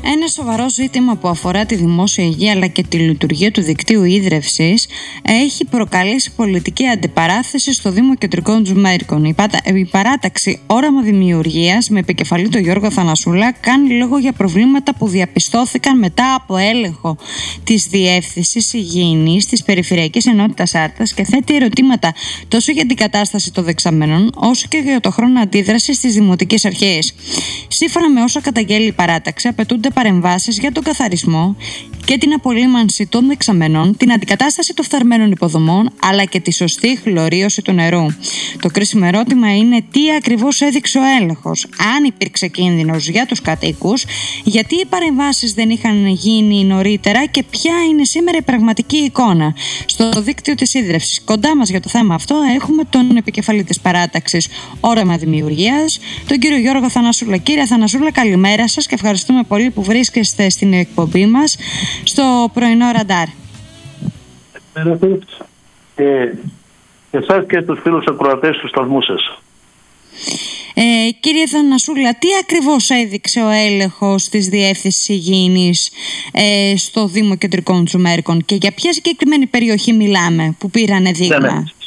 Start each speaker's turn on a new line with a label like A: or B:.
A: Ένα σοβαρό ζήτημα που αφορά τη δημόσια υγεία αλλά και τη λειτουργία του δικτύου ίδρευσης έχει προκαλέσει πολιτική αντιπαράθεση στο Δήμο Κεντρικών Τζουμέρικων. Η παράταξη Όραμα Δημιουργίας με επικεφαλή τον Γιώργο Θανασούλα κάνει λόγο για προβλήματα που διαπιστώθηκαν μετά από έλεγχο της Διεύθυνσης Υγιεινής της Περιφερειακής Ενότητας Άρτας και θέτει ερωτήματα τόσο για την κατάσταση των δεξαμενών όσο και για το χρόνο αντίδρασης στις δημοτικές αρχές. Σύμφωνα με όσα καταγγέλει η παράταξη, απαιτούνται παρεμβάσεις για τον καθαρισμό και την απολύμανση των δεξαμενών, την αντικατάσταση των φθαρμένων υποδομών αλλά και τη σωστή χλωρίωση του νερού. Το κρίσιμο ερώτημα είναι τι ακριβώς έδειξε ο έλεγχος, αν υπήρξε κίνδυνος για τους κατοίκους, γιατί οι παρεμβάσεις δεν είχαν γίνει νωρίτερα και ποια είναι σήμερα η πραγματική εικόνα στο δίκτυο της ίδρευσης. Κοντά μας για το θέμα αυτό έχουμε τον επικεφαλή της παράταξης Όραμα Δημιουργίας, τον κύριο Γιώργο Θανασούλα. Κύριε Θανασούλα, καλημέρα σας και ευχαριστούμε πολύ που βρίσκεστε στην εκπομπή μας στο πρωινό ραντάρ.
B: Και εσάς και τους φίλους ακροατές του σταθμού σας.
A: Κύριε Θανασούλα, τι ακριβώς έδειξε ο έλεγχος της Διεύθυνσης Υγιεινής στο Δήμο Κεντρικών Τζουμέρικων και για ποια συγκεκριμένη περιοχή μιλάμε που πήρανε δείγμα?